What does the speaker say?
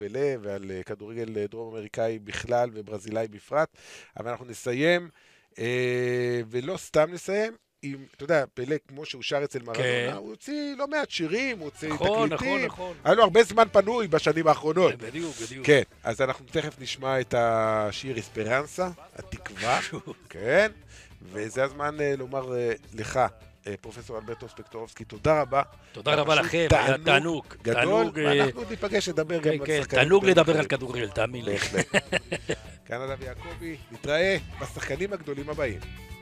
פלה ועל כדורגל דרום אמריקאי בכלל וברזילאי בפרט, אבל אנחנו נסיים, ולא סתם נסיים, אתה יודע, פלה, כמו שהוא שר אצל מרדונה, הוא הוציא לא מעט שירים, הוא הוציא תקליטים. נכון. היה לו הרבה זמן פנוי בשנים האחרונות. בדיוק. כן, אז אנחנו תכף נשמע את השיר אספרנסה, התקווה, כן, וזה הזמן לומר לך, פרופסור אלברטו ספקטורובסקי, תודה רבה. תודה רבה לכם, היה תענוג. גדול, ואנחנו ניפגש לדבר גם על שחקנים. תענוג לדבר על כדורגל, תאמין לי. כאן אדם יעקבי, נתראה בשחקנים הגדולים הבאים.